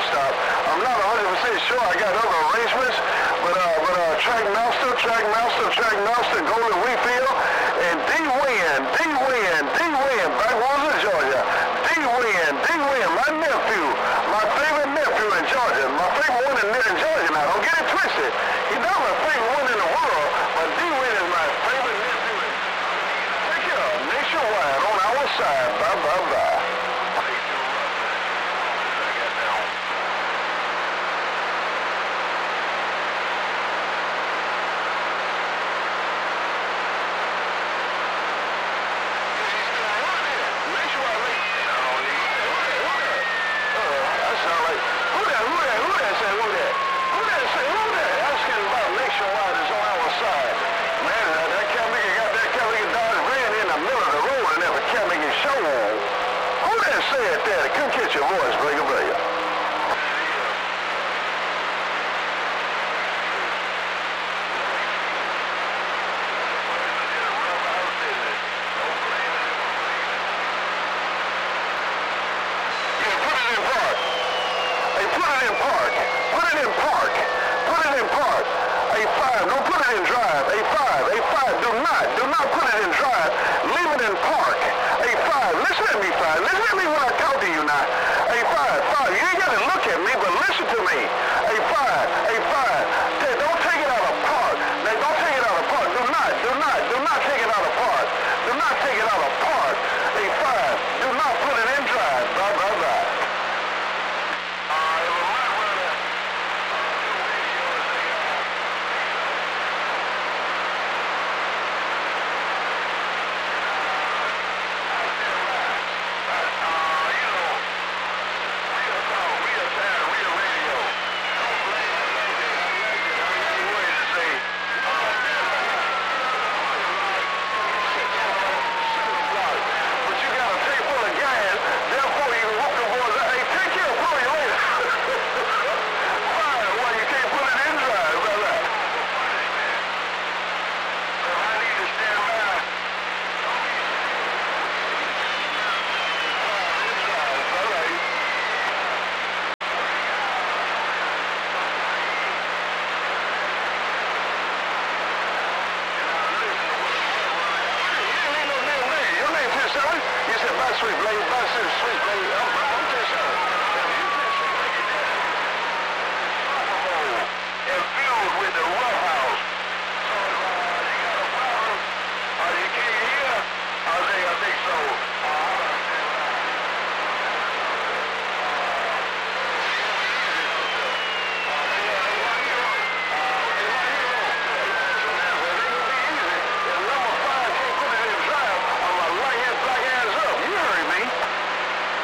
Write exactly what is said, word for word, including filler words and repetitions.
stop. I'm not one hundred percent sure. I got other arrangements, but uh, but uh, Track Master, Track Master, Track Master, Golden Wheatfield, and D-Win, D-Win, D-Win, backwoods of Georgia. D-Win, D-Win, my nephew, my favorite nephew in Georgia, my favorite one in, in Georgia. Now, don't get it twisted. He's not my favorite one in the world, but D-Win is my favorite nephew. Take care, nationwide, on our side. Bye, bye, bye. Come catch your voice, Breaker Breaker. Yeah, put it in park. Hey, put it in park. Put it in park. Put it in park. A five, don't put it in drive. A five, A five, do not, do not put it in drive. Leave it in park. A five, listen at me, five. Listen at me when I talk to you now. A five, five, you ain't got to look at me, but listen to me. A five, A five, hey, don't take it out of park. Now, don't take it out of park. Do not, do not, do not take it out of park. Do not take it out of park. A five, do not put it in drive. Blah, blah, blah. Sweet blade, sweet blade.